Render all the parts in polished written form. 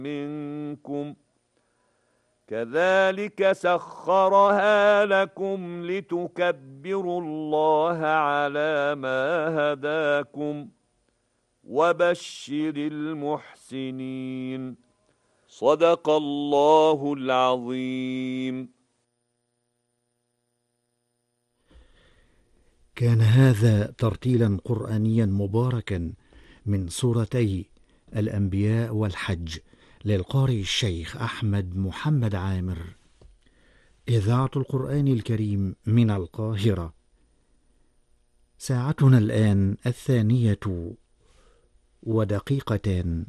منكم كذلك سخرها لكم لتكبروا الله على ما هداكم وبشر المحسنين صدق الله العظيم. كان هذا ترتيلا قرآنيا مباركا من سورتي الأنبياء والحج للقارئ الشيخ أحمد محمد عامر. إذاعة القرآن الكريم من القاهرة. ساعتنا الآن 2:02.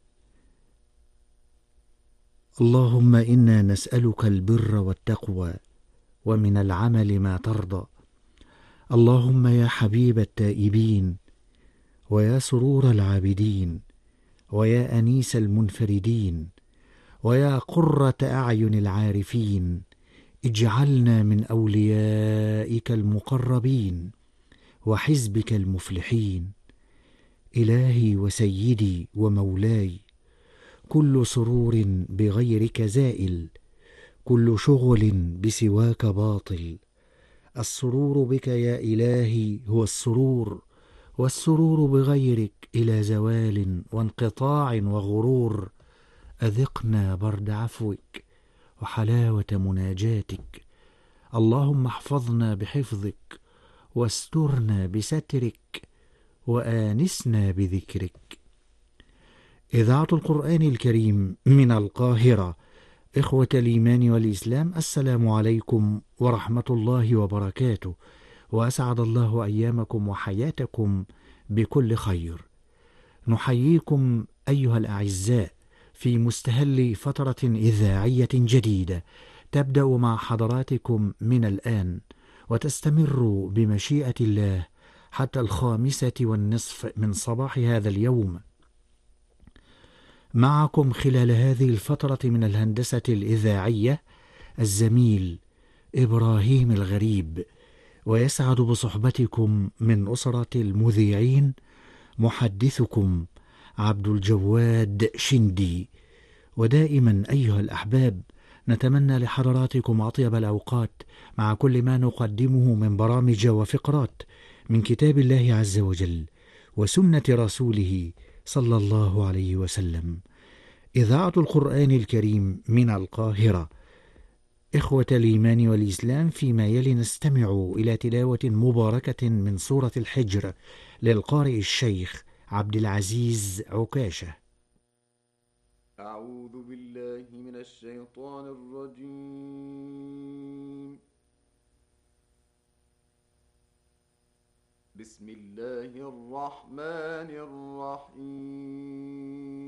اللهم إنا نسألك البر والتقوى ومن العمل ما ترضى. اللهم يا حبيب التائبين ويا سرور العابدين ويا أنيس المنفردين ويا قرة أعين العارفين، اجعلنا من أوليائك المقربين وحزبك المفلحين. إلهي وسيدي ومولاي، كل سرور بغيرك زائل، كل شغل بسواك باطل. السرور بك يا إلهي هو السرور، والسرور بغيرك إلى زوال وانقطاع وغرور. أذقنا برد عفوك وحلاوة مناجاتك. اللهم احفظنا بحفظك واسترنا بسترك وآنسنا بذكرك. إذاعة القرآن الكريم من القاهرة. إخوة الإيمان والإسلام، السلام عليكم ورحمة الله وبركاته، وأسعد الله أيامكم وحياتكم بكل خير. نحييكم أيها الأعزاء في مستهل فترة إذاعية جديدة تبدأ مع حضراتكم من الآن وتستمر بمشيئة الله حتى 5:30 من صباح هذا اليوم. معكم خلال هذه الفترة من الهندسة الإذاعية الزميل إبراهيم الغريب، ويسعد بصحبتكم من أسرة المذيعين محدثكم عبد الجواد شندي. ودائما أيها الأحباب نتمنى لحضراتكم أطيب الأوقات مع كل ما نقدمه من برامج وفقرات من كتاب الله عز وجل وسنة رسوله صلى الله عليه وسلم. إذاعة القرآن الكريم من القاهرة. إخوة الإيمان والإسلام، فيما يلي نستمع إلى تلاوة مباركة من سورة الحجر للقارئ الشيخ عبد العزيز عكاشة. أعوذ بالله من الشيطان الرجيم. بسم الله الرحمن الرحيم.